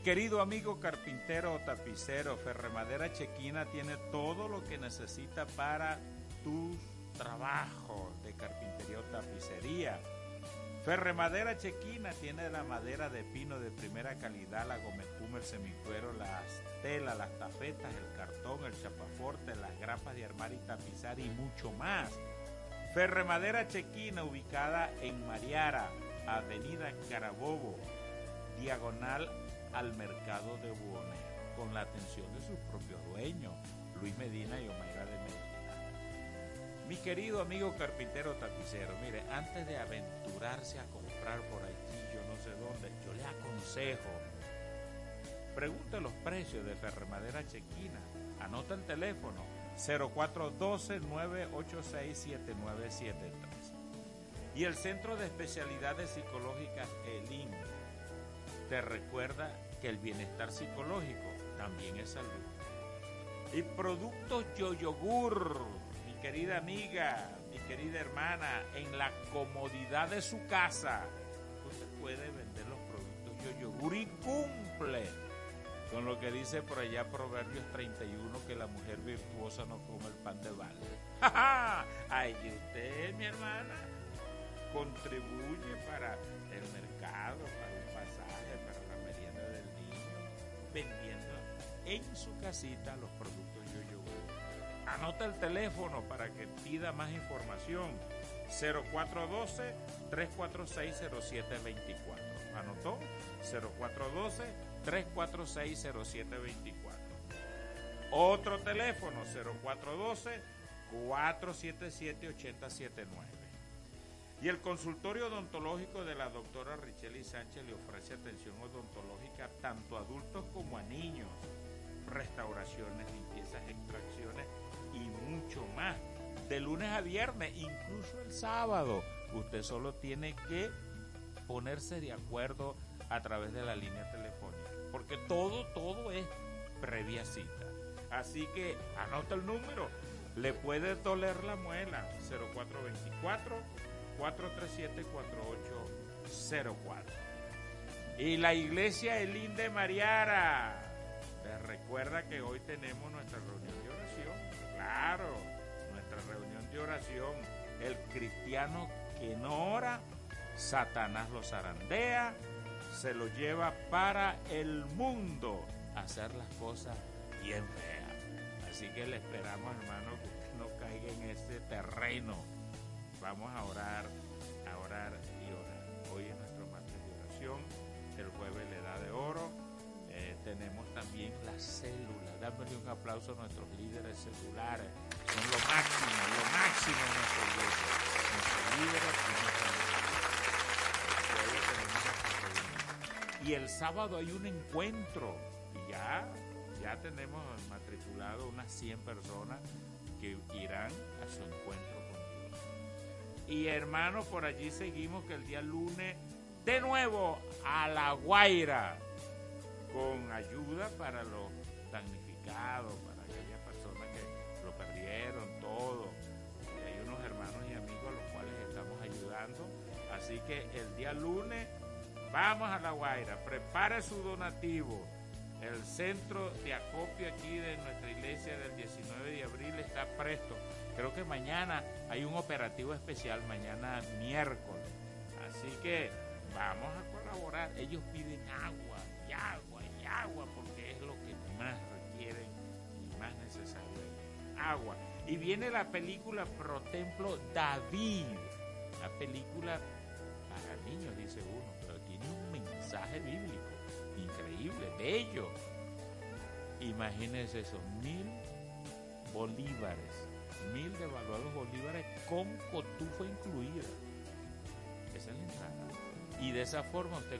querido amigo carpintero o tapicero, Ferremadera Chequina tiene todo lo que necesita para tus trabajos de carpintería o tapicería. Ferremadera Chequina tiene la madera de pino de primera calidad, la gomespuma, el semicuero, las telas, las tafetas, el cartón, el chapaforte, las grapas de armar y tapizar y mucho más. Ferremadera Chequina, ubicada en Mariara, Avenida Carabobo, diagonal al mercado de Buones, con la atención de sus propios dueños, Luis Medina y Omaira de Medina. Mi querido amigo carpintero tapicero, mire, antes de aventurarse a comprar por allí, yo no sé dónde, yo le aconsejo, pregunte los precios de Ferremadera Chequina, anota el teléfono 0412-986-7973. Y el Centro de Especialidades Psicológicas ELIN te recuerda que el bienestar psicológico también es salud. Y Productos Yoyogur, mi querida amiga, mi querida hermana, en la comodidad de su casa, usted puede vender los productos Yoyogur y cumple con lo que dice por allá Proverbios 31, que la mujer virtuosa no come el pan de balde. Ay, usted, mi hermana, contribuye para el mercado, para un pasaje, para la merienda del niño, vendiendo en su casita los productos Yoyogur. Anota el teléfono para que pida más información. 0412-346-0724. ¿Anotó? 0412-346-0724. Otro teléfono, 0412-477-8079. Y el consultorio odontológico de la doctora Richely Sánchez le ofrece atención odontológica tanto a adultos como a niños, restauraciones, limpiezas, extracciones y mucho más. De lunes a viernes, incluso el sábado. Usted solo tiene que ponerse de acuerdo a través de la línea telefónica, porque todo es previa cita. Así que anota el número. Le puede doler la muela, 0424-437-4804. Y la iglesia Elín de Mariara les recuerda que hoy tenemos nuestra reunión de oración. Claro, nuestra reunión de oración. El cristiano que no ora, Satanás lo zarandea, se lo lleva para el mundo a hacer las cosas bien feas. Así que le esperamos, hermano, que usted no caiga en ese terreno. Vamos a orar y orar. Hoy es nuestro martes de oración, el jueves le da de oro. Tenemos también las células. Dámosle un aplauso a nuestros líderes celulares. Son lo máximo en nuestra iglesia. Nuestros líderes y nuestra iglesia. Y el sábado hay un encuentro. Y ya tenemos matriculado unas 100 personas que irán a su encuentro con Dios. Y hermanos, por allí seguimos que el día lunes, de nuevo, a La Guaira, con ayuda para los damnificados, para aquellas personas que lo perdieron todo. Y hay unos hermanos y amigos a los cuales estamos ayudando. Así que el día lunes vamos a La Guaira, prepare su donativo. El centro de acopio aquí de nuestra iglesia del 19 de abril está presto. Creo que mañana hay un operativo especial, mañana miércoles. Así que vamos a colaborar. Ellos piden agua, porque es lo que más requieren y más necesario. Agua. Y viene la película Pro Templo David. La película para niños, dice uno, pero tiene un mensaje bíblico increíble, bello. Imagínense eso, 1,000 bolívares, 1,000 devaluados bolívares con cotufa incluida. Esa es la entrada. Y de esa forma usted